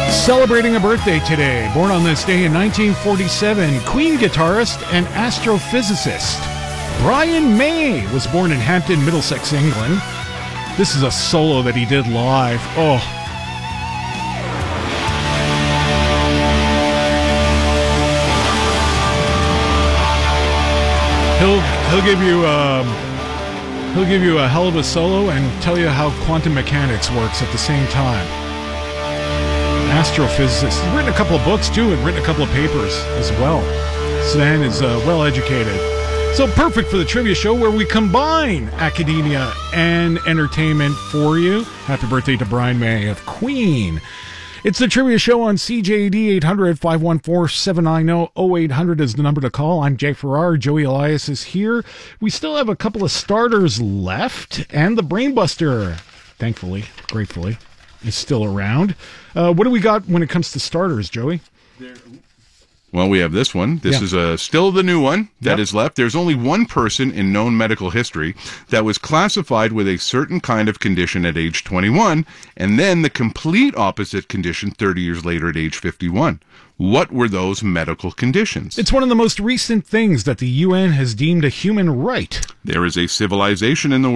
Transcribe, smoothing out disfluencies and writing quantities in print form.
Celebrating a birthday today. Born on this day in 1947, Queen guitarist and astrophysicist Brian May was born in Hampton, Middlesex, England. This is a solo that he did live. Oh. He'll give you a hell of a solo and tell you how quantum mechanics works at the same time. Astrophysicist. He's written a couple of books too, and written a couple of papers as well. Sven is well educated. So perfect for the trivia show where we combine academia and entertainment for you. Happy birthday to Brian May of Queen. It's the trivia show on CJD 800-514-790-0800 is the number to call. I'm Jay Farrar. Joey Elias is here. We still have a couple of starters left, and the Brainbuster, thankfully, gratefully, is still around. What do we got when it comes to starters, Joey? Well, we have this one. This is still the new one that is left. There's only one person in known medical history that was classified with a certain kind of condition at age 21, and then the complete opposite condition 30 years later at age 51. What were those medical conditions? It's one of the most recent things that the UN has deemed a human right. There is a civilization in the